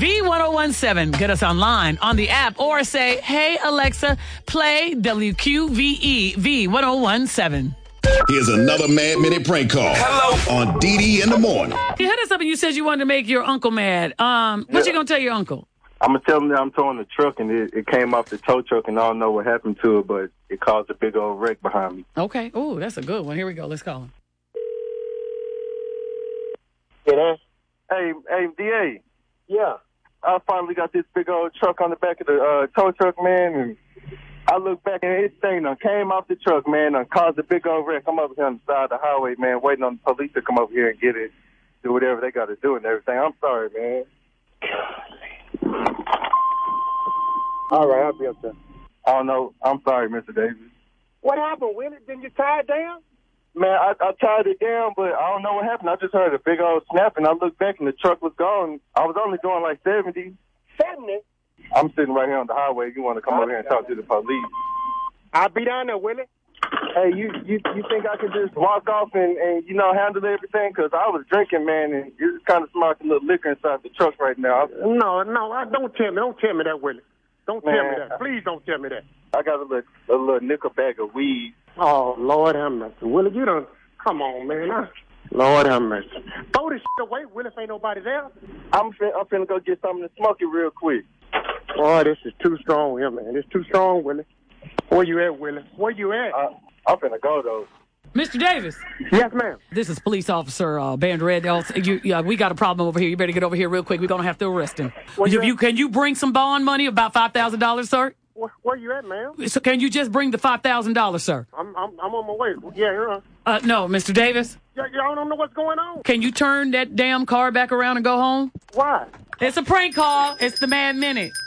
V1017. Get us online on the app or say, hey, Alexa, play WQVE V1017. Here's another Mad Minute prank call. Hello. On DD in the morning. You hit us up and you said you wanted to make your uncle mad. What you going to tell your uncle? I'm going to tell him that I'm towing the truck, and it came off the tow truck, and I don't know what happened to it, but it caused a big old wreck behind me. Okay. Oh, that's a good one. Here we go. Let's call him. Yeah. Hey, DA. Yeah. I finally got this big old truck on the back of the tow truck, man, and I look back and this thing done came off the truck, man, and caused a big old wreck. I'm over here on the side of the highway, man, waiting on the police to come over here and get it, do whatever they got to do and everything. I'm sorry, man. All right, I'll be up there. I don't know. I'm sorry, Mr. Davis. What happened, Willie? Didn't you tie it down? Man, I tied it down, but I don't know what happened. I just heard a big old snap, and I looked back, and the truck was gone. I was only doing like 70. 70? I'm sitting right here on the highway. If you want to come over here and talk to the police? I'll be down there, Willie. Hey, you think I could just walk off and handle everything? Because I was drinking, man, and it's kind of smelling a little liquor inside the truck right now. No, don't tell me. Don't tell me that, Willie. Don't tell me that. Please don't tell me that. I got a little nickel bag of weed. Oh, Lord have mercy. Willie, you done... Come on, man. Lord have mercy. Throw this shit away, Willie, if ain't nobody there. I'm finna go get something to smoke it real quick. Boy, this is too strong here, man. It's too strong, Willie. Where you at, Willie? Where you at? I'm finna go, though. Mr. Davis. Yes, ma'am. This is police officer Band Red. We got a problem over here. You better get over here real quick. We're going to have to arrest him. Can you bring some bond money, about $5,000, sir? Where you at, ma'am? So can you just bring the $5,000, sir? I'm on my way. Yeah, no, Mr. Davis. Y'all don't know what's going on. Can you turn that damn car back around and go home? Why? It's a prank call. It's the Mad Minute.